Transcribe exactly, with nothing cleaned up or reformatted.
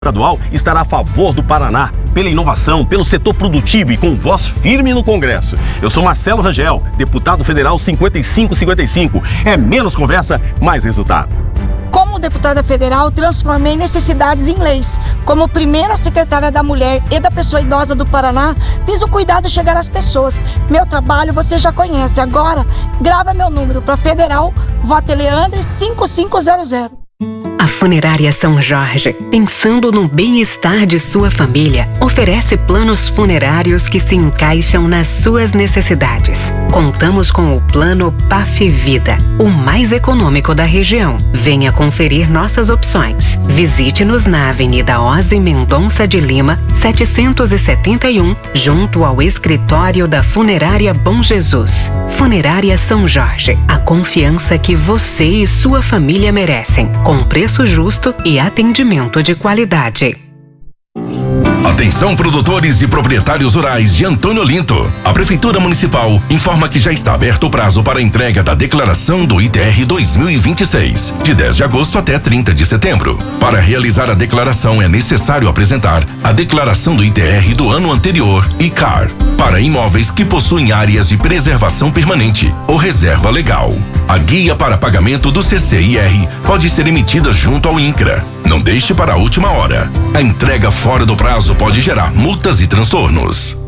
estadual estará a favor do Paraná, pela inovação, pelo setor produtivo e com voz firme no Congresso. Eu sou Marcelo Rangel, deputado federal cinquenta e cinco cinquenta e cinco. É menos conversa, mais resultado. Como deputada federal, transformei necessidades em leis. Como primeira secretária da Mulher e da Pessoa Idosa do Paraná, fiz o cuidado chegar às pessoas. Meu trabalho você já conhece. Agora, grava meu número para federal, vote Leandre cinco cinco zero zero. A Funerária São Jorge, pensando no bem-estar de sua família, oferece planos funerários que se encaixam nas suas necessidades. Contamos com o plano P A F Vida, o mais econômico da região. Venha conferir nossas opções. Visite-nos na Avenida Ozzy Mendonça de Lima, setecentos e setenta e um, junto ao escritório da Funerária Bom Jesus. Funerária São Jorge, a confiança que você e sua família merecem, com preço justo e atendimento de qualidade. Atenção, produtores e proprietários rurais de Antônio Olinto. A Prefeitura Municipal informa que já está aberto o prazo para a entrega da declaração do I T R dois mil e vinte e seis, de dez de agosto até trinta de setembro. Para realizar a declaração é necessário apresentar a declaração do I T R do ano anterior e C A R, para imóveis que possuem áreas de preservação permanente ou reserva legal. A guia para pagamento do C C I R pode ser emitida junto ao INCRA. Não deixe para a última hora. A entrega fora do prazo pode gerar multas e transtornos.